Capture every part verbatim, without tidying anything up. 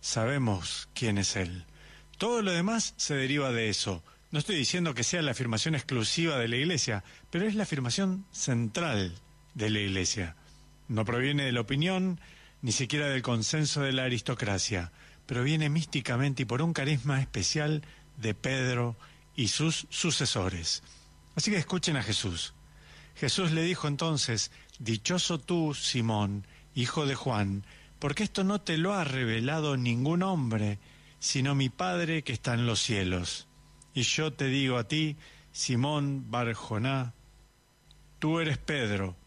sabemos quién es Él. Todo lo demás se deriva de eso. No estoy diciendo que sea la afirmación exclusiva de la Iglesia, pero es la afirmación central de la Iglesia. No proviene de la opinión, ni siquiera del consenso de la aristocracia. Proviene místicamente y por un carisma especial de Pedro y sus sucesores. Así que escuchen a Jesús. Jesús le dijo entonces: dichoso tú, Simón, hijo de Juan, porque esto no te lo ha revelado ningún hombre, sino mi Padre que está en los cielos. Y yo te digo a ti, Simón Bar-Joná, tú eres Pedro.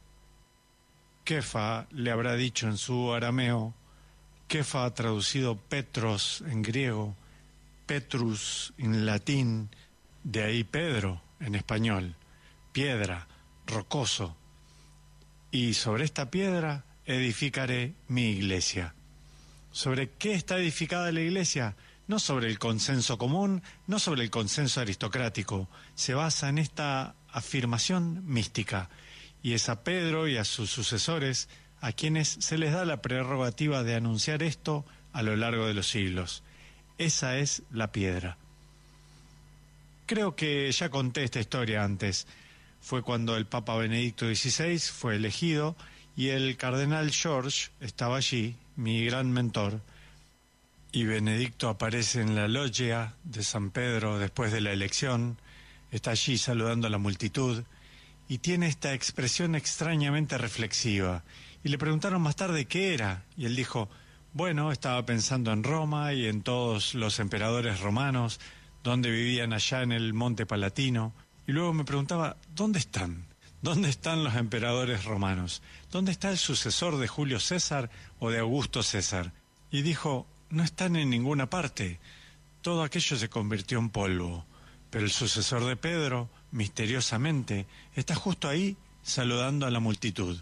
Kefa le habrá dicho en su arameo, Kefa ha traducido Petros en griego, Petrus en latín, de ahí Pedro en español, piedra, rocoso. Y sobre esta piedra edificaré mi iglesia. ¿Sobre qué está edificada la iglesia? No sobre el consenso común, no sobre el consenso aristocrático. Se basa en esta afirmación mística. Y es a Pedro y a sus sucesores a quienes se les da la prerrogativa de anunciar esto a lo largo de los siglos. Esa es la piedra. Creo que ya conté esta historia antes. Fue cuando el Papa Benedicto dieciséis fue elegido y el cardenal George estaba allí, mi gran mentor, y Benedicto aparece en la loggia de San Pedro después de la elección, está allí saludando a la multitud y tiene esta expresión extrañamente reflexiva. Y le preguntaron más tarde qué era, y él dijo, bueno, estaba pensando en Roma y en todos los emperadores romanos, donde vivían allá en el Monte Palatino, y luego me preguntaba, ¿dónde están? ¿Dónde están los emperadores romanos? ¿Dónde está el sucesor de Julio César o de Augusto César? Y dijo, no están en ninguna parte. Todo aquello se convirtió en polvo. Pero el sucesor de Pedro, misteriosamente, está justo ahí saludando a la multitud.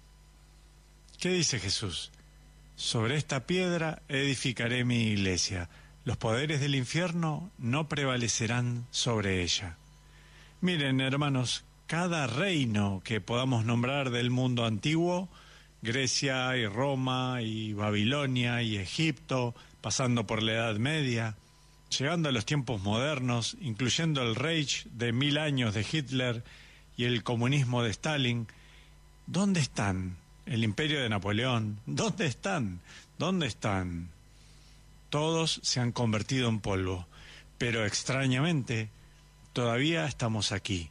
¿Qué dice Jesús? Sobre esta piedra edificaré mi iglesia. Los poderes del infierno no prevalecerán sobre ella. Miren, hermanos, cada reino que podamos nombrar del mundo antiguo, Grecia y Roma y Babilonia y Egipto, pasando por la Edad Media, llegando a los tiempos modernos, incluyendo el Reich de mil años de Hitler y el comunismo de Stalin, ¿dónde están? El imperio de Napoleón, ¿dónde están? ¿Dónde están? Todos se han convertido en polvo, pero extrañamente todavía estamos aquí.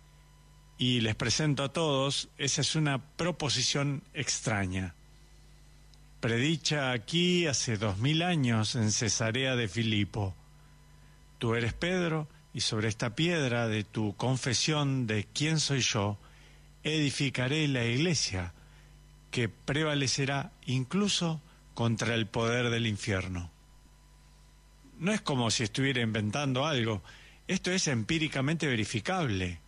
Y les presento a todos, esa es una proposición extraña. Predicha aquí hace dos mil años en Cesarea de Filipo. Tú eres Pedro, y sobre esta piedra de tu confesión de quién soy yo, edificaré la iglesia, que prevalecerá incluso contra el poder del infierno. No es como si estuviera inventando algo, esto es empíricamente verificable.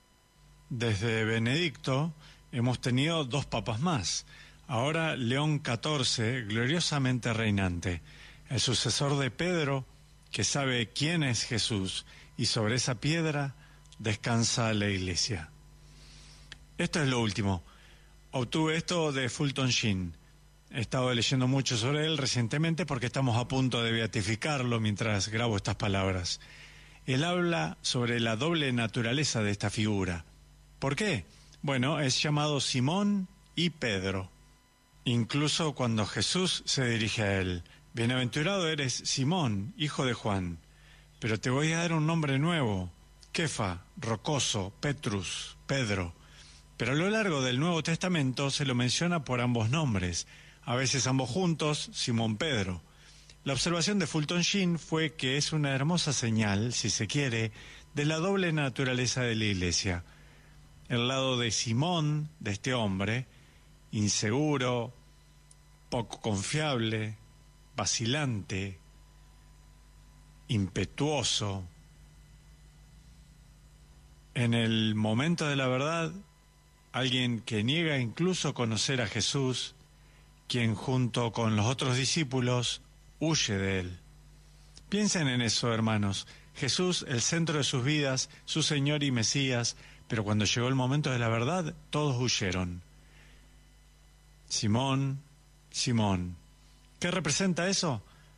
Desde Benedicto hemos tenido dos papas más. Ahora León catorce, gloriosamente reinante, el sucesor de Pedro, que sabe quién es Jesús, y sobre esa piedra descansa la iglesia. Esto es lo último. Obtuve esto de Fulton Sheen. He estado leyendo mucho sobre él recientemente porque estamos a punto de beatificarlo mientras grabo estas palabras. Él habla sobre la doble naturaleza de esta figura. ¿Por qué? Bueno, es llamado Simón y Pedro. Incluso cuando Jesús se dirige a él, bienaventurado eres Simón, hijo de Juan, pero te voy a dar un nombre nuevo, Kefa, rocoso, Petrus, Pedro. Pero a lo largo del Nuevo Testamento se lo menciona por ambos nombres, a veces ambos juntos, Simón Pedro. La observación de Fulton Sheen fue que es una hermosa señal, si se quiere, de la doble naturaleza de la iglesia. El lado de Simón, de este hombre, inseguro, poco confiable, vacilante, impetuoso. En el momento de la verdad, alguien que niega incluso conocer a Jesús, quien junto con los otros discípulos huye de él. Piensen en eso, hermanos. Jesús, el centro de sus vidas, su Señor y Mesías, pero cuando llegó el momento de la verdad, todos huyeron. Simón, Simón. ¿Qué representa eso?